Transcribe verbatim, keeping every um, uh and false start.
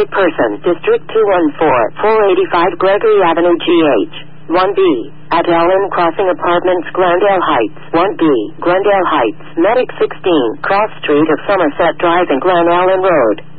Missing person. District two one four, four eighty-five Gregory Avenue G H. one B. At Ellen Crossing Apartments, Glendale Heights. one B. Glendale Heights. Medic sixteen. Cross Street of Somerset Drive and Glen Ellen Road.